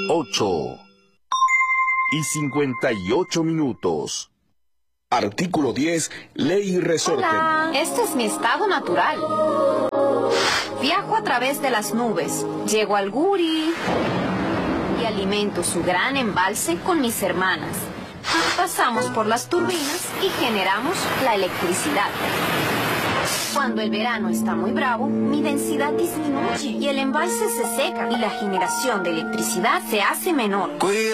8:58. Artículo 10. Ley y resorte. Hola, este es mi estado natural. Viajo a través de las nubes, llego al Guri y alimento su gran embalse con mis hermanas. Pasamos por las turbinas y generamos la electricidad. Cuando el verano está muy bravo, mi densidad disminuye y el embalse se seca y la generación de electricidad se hace menor.